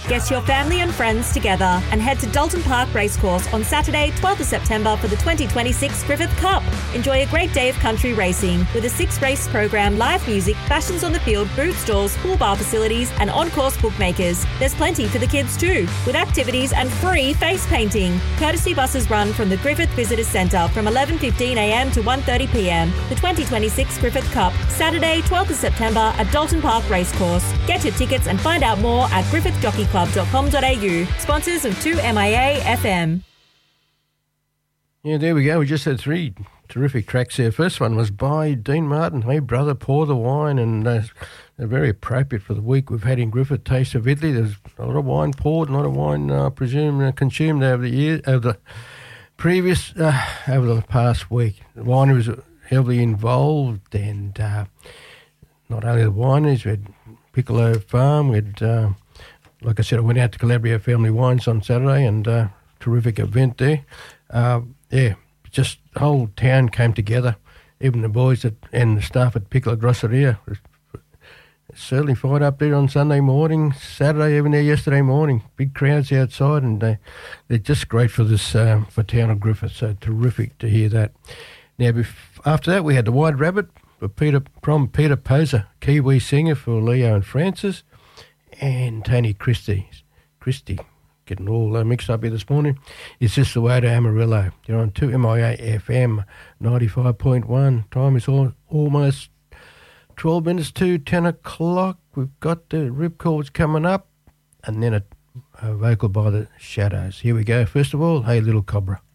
Get your family and friends together and head to Dalton Park Racecourse on Saturday, 12th of September for the 2026 Griffith Cup. Enjoy a great day of country racing with a 6-race program, live music, fashions on the field, boot stalls, pool bar facilities and on-course bookmakers. There's plenty for the kids too, with activities and free face painting. Courtesy buses run from the Griffith Visitors Centre from 11:15am to 1:30pm. The 2026 Griffith Cup, Saturday, 12th of September at Dalton Park Racecourse. Get your tickets and find out more at griffithjockeyclub.com.au. Sponsors of 2MIA FM. Yeah, there we go. We just had 3 terrific tracks there. First one was by Dean Martin, Hey Brother, Pour the Wine, and they're very appropriate for the week we've had in Griffith. Taste of Italy. There's a lot of wine poured, a lot of wine, I presume, consumed over the past week. The winery was heavily involved, and not only the wineries, we had Piccolo Farm, we had, like I said, I went out to Calabria Family Wines on Saturday, and terrific event there. Just the whole town came together, even the boys and the staff at Piccolo Grosseria. Certainly fired up there on Sunday morning, Saturday, even there yesterday morning. Big crowds outside, and they're just great for this for town of Griffith. So terrific to hear that. Now, after that, we had the White Rabbit from Peter Poser, Kiwi singer for Leo and Francis, and Tony Christie, getting all mixed up here this morning. It's Just the Way to Amarillo. You're on 2MIA FM 95.1. Time is almost 12 minutes to 10 o'clock. We've got the Ripcords coming up, and then a vocal by the Shadows. Here we go. First of all, Hey Little Cobra.